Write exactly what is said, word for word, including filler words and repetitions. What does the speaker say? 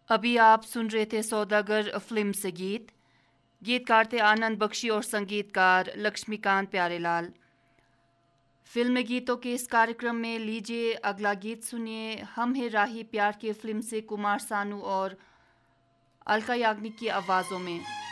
अभी आप सुन रहे थे सौदागर फिल्म से गीत। गीतकार थे आनंद बख्शी और संगीतकार लक्ष्मीकांत प्यारेलाल। फिल्म में गीतों के इस कार्यक्रम में लीजिए अगला गीत सुनिए हम है राही प्यार के फिल्म से कुमार सानू और अलका याग्निक की आवाज़ों में।